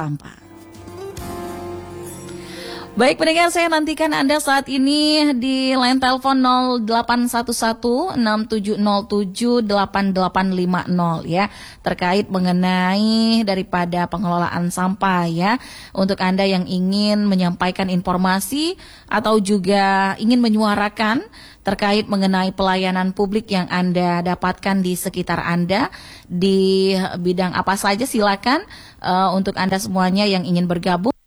sampah. Baik pendengar, saya nantikan Anda saat ini di line telepon 0811-6707-8850 ya, terkait mengenai daripada pengelolaan sampah ya. Untuk Anda yang ingin menyampaikan informasi atau juga ingin menyuarakan terkait mengenai pelayanan publik yang Anda dapatkan di sekitar Anda di bidang apa saja, silakan untuk Anda semuanya yang ingin bergabung